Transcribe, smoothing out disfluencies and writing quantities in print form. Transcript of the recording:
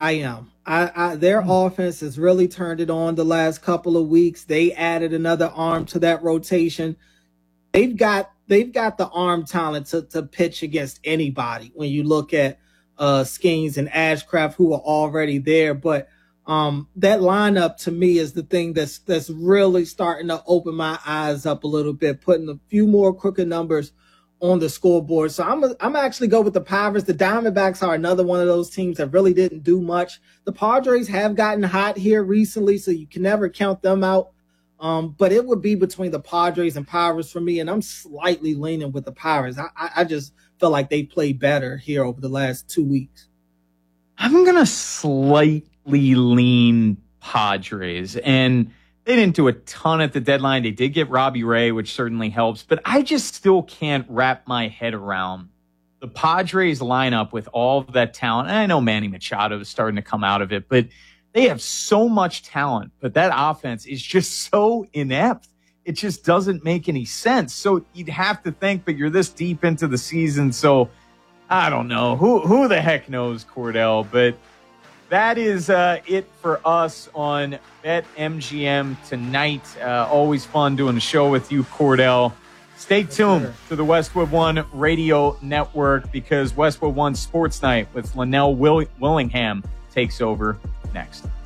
I am. Their offense has really turned it on the last couple of weeks. They added another arm to that rotation. They've got the arm talent to pitch against anybody when you look at Skeens and Ashcraft, who are already there. But that lineup to me is the thing that's really starting to open my eyes up a little bit, putting a few more crooked numbers on the scoreboard. So I'm actually go with the Pirates. The Diamondbacks are another one of those teams that really didn't do much. The Padres have gotten hot here recently, so you can never count them out. But it would be between the Padres and Pirates for me, and I'm slightly leaning with the Pirates. I just feel like they played better here over the last 2 weeks. I'm going to slightly lean Padres, and they didn't do a ton at the deadline. They did get Robbie Ray, which certainly helps, but I just still can't wrap my head around the Padres lineup with all of that talent. And I know Manny Machado is starting to come out of it, but they have so much talent, but that offense is just so inept. It just doesn't make any sense. So you'd have to think, but you're this deep into the season, so I don't know. Who the heck knows, Cordell? But that is it for us on BetMGM tonight. Always fun doing the show with you, Cordell. Stay tuned to the Westwood One Radio Network, because Westwood One Sports Night with Linnell Willingham takes over next.